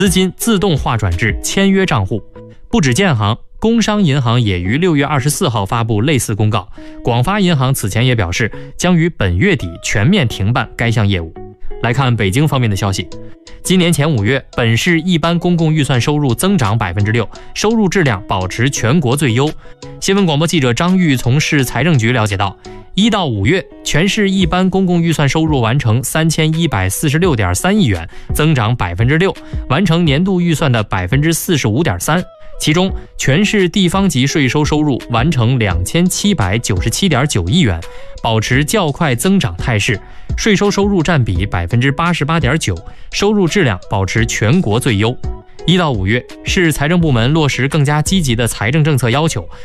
资金自动划转至签约账户。不止建行，工商银行也于6月24号发布类似公告。广发银行此前也表示，将于本月底全面停办该项业务。来看北京方面的消息，今年前5月，本市一般公共预算收入增长 6%， 收入质量保持全国最优。新闻广播记者张玉从市财政局了解到，1到5月，全市一般公共预算收入完成3146.3亿元，增长 6%， 完成年度预算的 45.3%。其中，全市地方级税收收入完成2797.9亿元，保持较快增长态势，税收收入占比 88.9%， 收入质量保持全国最优。1到5月，市财政部门落实更加积极的财政政策要求，